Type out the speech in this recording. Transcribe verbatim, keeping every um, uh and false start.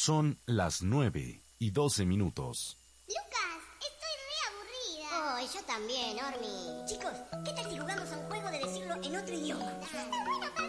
Son las nueve y doce minutos. Lucas, estoy re aburrida. Oh, yo también, Ormi. Chicos, ¿qué tal si jugamos a un juego de decirlo en otro idioma? Está bueno,